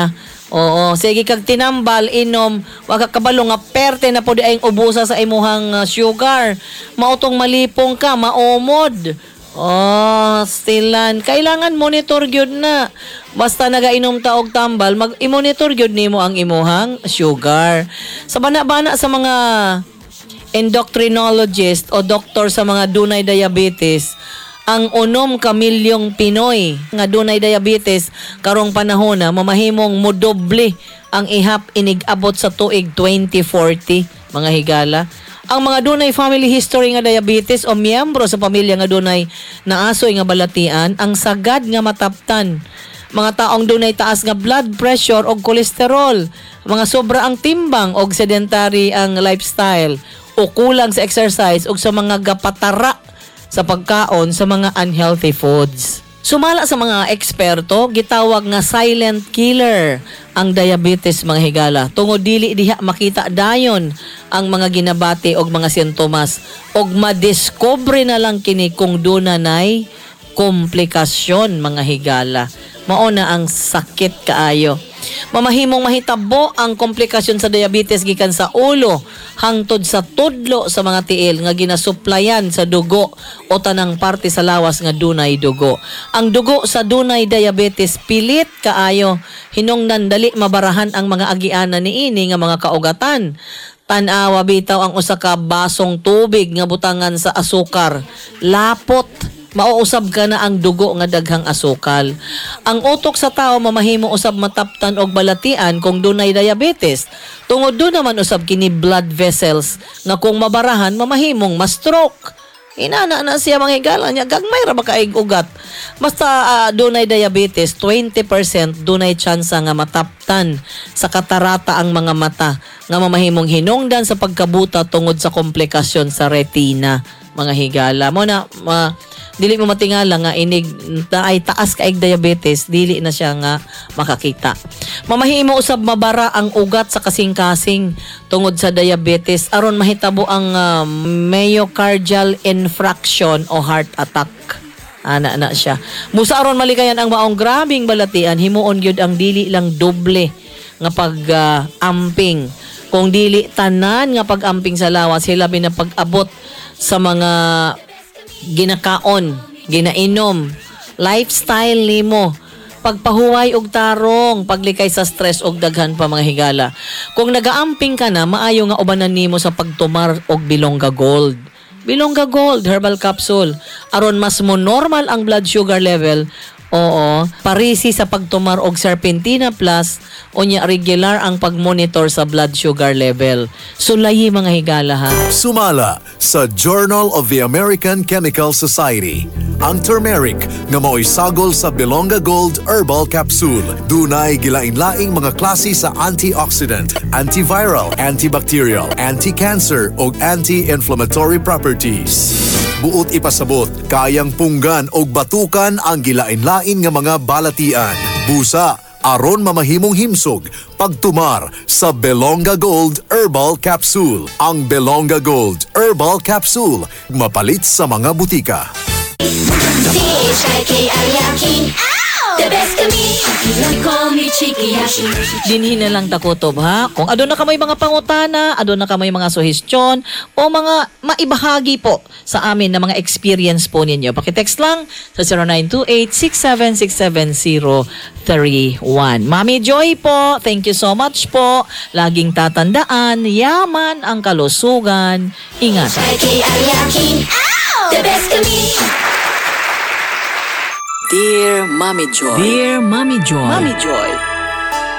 Oo, sige kag tinambal inom, wa ka kabalo nga perte na pud ay ubusa sa imuhang sugar. Mautong malipong ka, maomod. Oh, stilan. Kailangan monitor gyud na. Basta nagainom ta og tambal, mag-monitor gyud nimo ang imuhang sugar. Sa bana-bana sa mga endocrinologist o doktor sa mga dunay diabetes, ang 6 milyong Pinoy nga dunay diabetes karong panahon na mamahimong modoble ang ihap inig-abot sa tuig 2040, mga higala. Ang mga dunay family history nga diabetes o miyembro sa pamilya nga dunay naasoy nga balatian, ang sagad nga mataptan. Mga taong dunay taas nga blood pressure o kolesterol, mga sobra ang timbang o sedentary ang lifestyle, o kulang sa exercise o sa mga gapatara sa pagkaon sa mga unhealthy foods. Sumala sa mga eksperto, gitawag nga silent killer ang diabetes, mga higala. Tungod dili diha makita dayon ang mga ginabati og mga sintomas og madiscover na lang kini kung dunay komplikasyon, mga higala. Mao na ang sakit kaayo. Mamahimong mahitabo ang komplikasyon sa diabetes gikan sa ulo hangtod sa tudlo sa mga tiil nga ginasuplayan sa dugo o tanang parte sa lawas nga dunay dugo. Ang dugo sa dunay diabetes pilit kaayo, hinungdan dali mabarahan ang mga agianan niini nga mga kaugatan. Tan-awa bitaw ang usa ka basong tubig nga butangan sa asukar. Lapot. Mauusab ka na ang dugo nga daghang asukal. Ang utok sa tao mamahimo usab mataptan og balatian kung dunay diabetes. Tungod do naman usab kini blood vessels nga kung mabarahan mamahimong ma-stroke. Inana na siya mga higala niya, gagmay ra ba kaig ugat. Basta dunay diabetes, 20% dunay tsansa nga mataptan sa katarata ang mga mata nga mamahimong hinungdan sa pagkabuta tungod sa komplikasyon sa retina, mga higala. Mo na dili mo matingala nga inig na ay taas kaig diabetes, dili na siya nga makakita. Mamahimo usab mabara ang ugat sa kasing-kasing tungod sa diabetes aron mahitabo ang myocardial infarction o heart attack. Ana na siya. Musa aron malikayan ang maong grabing balatian, himuon gyud ang dili lang doble nga pag-amping. Kung dili tanan nga pag-amping sa lawas, sila binapag-abot sa mga ginakaon, ginainom, lifestyle nimo, pagpahuway og tarong, paglikay sa stress og daghan pa, mga higala. Kung nagaamping ka na, maayo nga ubanan nimo sa pagtumar og Bilongga Gold. Bilongga Gold herbal capsule aron mas mo normal ang blood sugar level. Oo, parisi sa pagtumar og Serpentina Plus, unya regular ang pagmonitor sa blood sugar level. Sulayi, mga higala, ha. Sumala sa Journal of the American Chemical Society ang turmeric nga mao'y sagol sa Bilongga Gold Herbal Capsule. Dunay gilain-laing mga klase sa antioxidant, antiviral, antibacterial, anti-cancer ug anti-inflammatory properties. Buot ipasabot, kayang punggan og batukan ang gilain-lain nga mga balatian. Busa aron mamahimong himsog pagtumar sa Bilongga Gold Herbal Capsule. Ang Bilongga Gold Herbal Capsule mapalit sa mga butika. The best to me, you call me Chiki Hashi. Dinhin na lang takutob, ha. Kung adon na kamay mga pangutana, adon na kamay mga suhestyon o mga maibahagi po sa amin na mga experience po ninyo, pakitext lang sa 0928-6767031. Mami Joy po, thank you so much po. Laging tatandaan, yaman ang kalusugan. Ingatan. The best to me. Dear Mommy Joy. Dear Mommy Joy. Mommy Joy,